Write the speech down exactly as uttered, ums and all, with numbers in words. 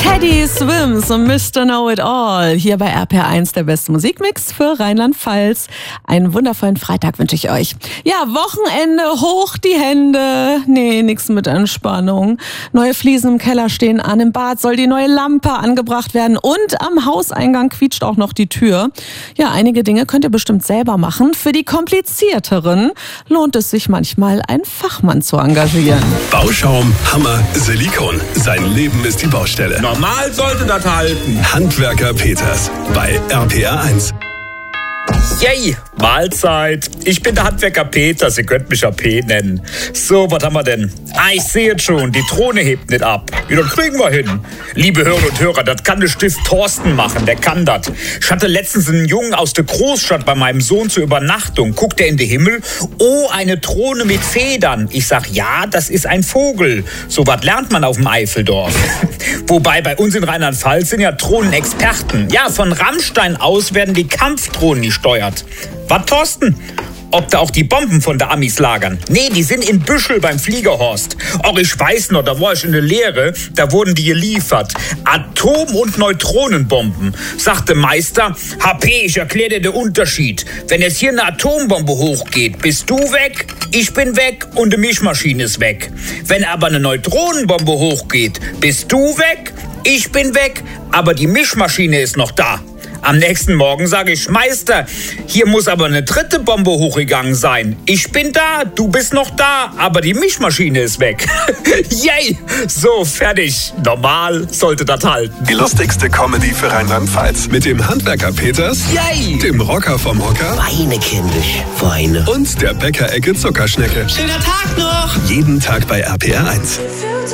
Teddy Swims und Mister Know It All. Hier bei R P R eins, der beste Musikmix für Rheinland-Pfalz. Einen wundervollen Freitag wünsche ich euch. Ja, Wochenende, hoch die Hände. Nee, nix mit Entspannung. Neue Fliesen im Keller stehen an. Im Bad soll die neue Lampe angebracht werden. Und am Hauseingang quietscht auch noch die Tür. Ja, einige Dinge könnt ihr bestimmt selber machen. Für die komplizierteren lohnt es sich manchmal, einen Fachmann zu engagieren. Bauschaum, Hammer, Silikon. Sein Leben ist die Baustelle. Normal sollte das halten. Handwerker Peters bei R P R eins. Yay, Mahlzeit. Ich bin der Handwerker Peters, ihr könnt mich ja P nennen. So, was haben wir denn? Ah, ich sehe jetzt schon, die Drohne hebt nicht ab. Ja, das kriegen wir hin. Liebe Hörerinnen und Hörer, das kann der Stift Thorsten machen, der kann das. Ich hatte letztens einen Jungen aus der Großstadt bei meinem Sohn zur Übernachtung. Guckt er in den Himmel? Oh, eine Drohne mit Federn. Ich sag, ja, das ist ein Vogel. So was lernt man auf dem Eifeldorf. Wobei bei uns in Rheinland-Pfalz sind ja Drohnenexperten. Ja, von Rammstein aus werden die Kampfdrohnen gesteuert. Was, Thorsten? Ob da auch die Bomben von der Amis lagern? Nee, die sind in Büschel beim Fliegerhorst. Auch ich weiß noch, da war ich in der Lehre, da wurden die geliefert. Atom- und Neutronenbomben. Sagte Meister, H P, ich erkläre dir den Unterschied. Wenn jetzt hier eine Atombombe hochgeht, bist du weg, ich bin weg und die Mischmaschine ist weg. Wenn aber eine Neutronenbombe hochgeht, bist du weg, ich bin weg, aber die Mischmaschine ist noch da. Am nächsten Morgen sage ich, Meister, hier muss aber eine dritte Bombe hochgegangen sein. Ich bin da, du bist noch da, aber die Mischmaschine ist weg. Yay! So, fertig. Normal sollte das halten. Die lustigste Comedy für Rheinland-Pfalz. Mit dem Handwerker Peters, Yay! Dem Rocker vom Hocker Weine, kindisch, weine. und der Bäckerecke Zuckerschnecke. Schöner Tag noch! Jeden Tag bei R P R eins.